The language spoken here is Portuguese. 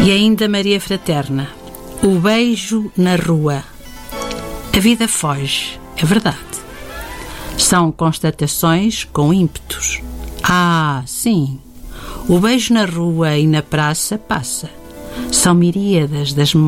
E ainda Maria Fraterna. O beijo na rua. A vida foge, é verdade. São constatações com ímpetos. Ah, sim. O beijo na rua e na praça passa. São miríadas das